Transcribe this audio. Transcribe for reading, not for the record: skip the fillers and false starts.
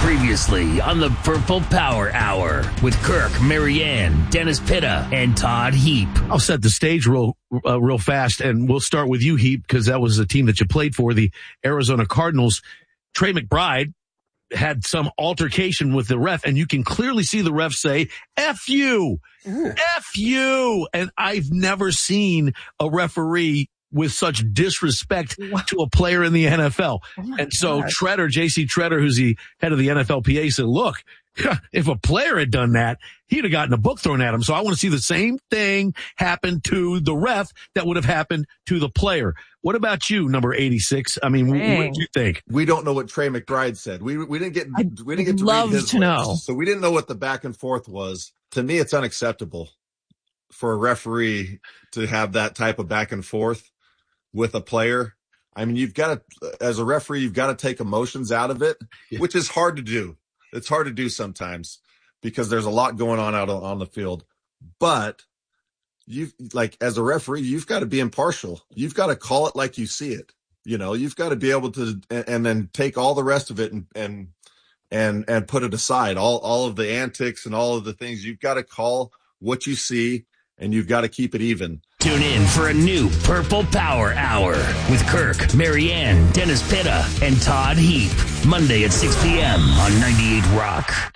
Previously on the Purple Power Hour with Kirk, Marianne, Dennis Pitta, and Todd Heap. I'll set the stage real fast, and we'll start with you, Heap, because that was the team that you played for, the Arizona Cardinals. Trey McBride had some altercation with the ref, and you can clearly see the ref say, F you, F you. And I've never seen a referee with such disrespect to a player in the NFL. And so Treader, J.C. Treader, who's the head of the NFLPA, said, look, if a player had done that, he'd have gotten a book thrown at him. So I want to see the same thing happen to the ref that would have happened to the player. What about you, number 86? I mean, what did you think? We don't know what Trey McBride said. We didn't get to read his know. So we didn't know what the back and forth was. To me, it's unacceptable for a referee to have that type of back and forth with a player. I mean, you've got to, as a referee, you've got to take emotions out of it, which is hard to do. It's hard to do sometimes because there's a lot going on out on the field. But as a referee, you've got to be impartial. You've got to call it like you see it. You know, you've got to be able to, and then take all the rest of it and put it aside. All of the antics and all of the things. You've got to call what you see, and you've got to keep it even. Tune in for a new Purple Power Hour with Kirk, Marianne, Dennis Pitta, and Todd Heap. Monday at 6 p.m. on 98 Rock.